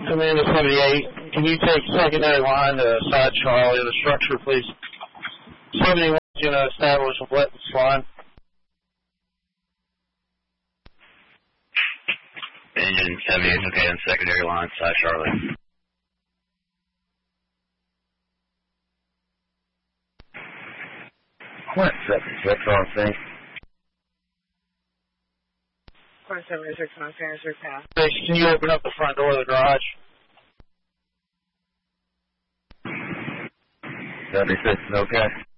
Amanda 78, can you take secondary line to side Charlie of the structure, please? 71 is going to establish a wetness line. Engine 78 is okay on secondary line, side Charlie. What? 76 on sync. 76 on Sanderson pass. Can you open up the front door of the garage? 76 is okay.